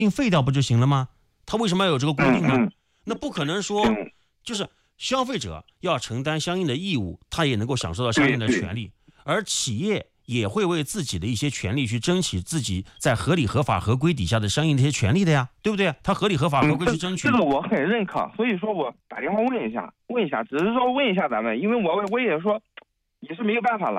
废掉不就行了吗？他为什么要有这个规定呢？那不可能说就是消费者要承担相应的义务，他也能够享受到相应的权利，而企业也会为自己的一些权利去争取自己在合理合法合规底下的相应的一些权利的呀，对不对？他合理合法合规去争取， 这个我很认可，所以说我打电话问一下，只是说问一下咱们，因为我也说也是没有办法了。